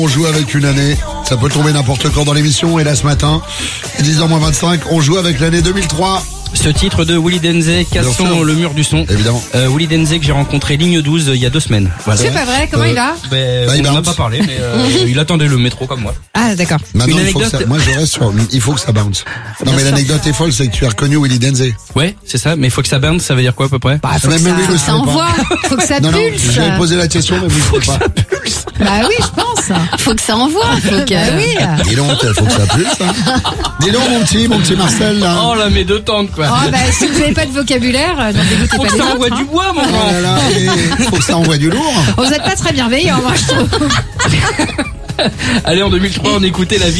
On joue avec une année, ça peut tomber n'importe quand dans l'émission. Et là ce matin, 10h-25, on joue avec l'année 2003. Ce titre de Willy Denzey, Cassons le mur du son. Évidemment. Willy Denzey que j'ai rencontré ligne 12 il y a 2 semaines. Voilà. C'est pas vrai, comment il va? Il n'en a pas parlé, mais il attendait le métro comme moi. Ah d'accord. Maintenant, Une il faut que anecdote. moi je reste sur, il faut que ça bounce. Non mais l'anecdote est folle, c'est que tu as reconnu Willy Denzey. Ouais, c'est ça, mais il faut que ça bounce, ça veut dire quoi à peu près? Bah, faut que Même lui le ça savait pas. envoie, faut que ça Non, pulse. j'avais posé la question, mais vous ne savez pas. Bah oui, je pense. Faut que ça envoie. Faut que... Bah oui. Dis donc, il faut que ça pulse. Hein. Dis donc, mon petit Marcel, là. Oh là, mes 2 tantes quoi. Oh bah si vous n'avez pas de vocabulaire, n'en dégoûtez Faut pas que les ça autres. envoie Hein. du bois, mon Oh grand. là là, il faut que ça envoie du lourd. Vous n'êtes pas très bienveillants, moi je trouve. Allez, en 2003, on écoutait la vie.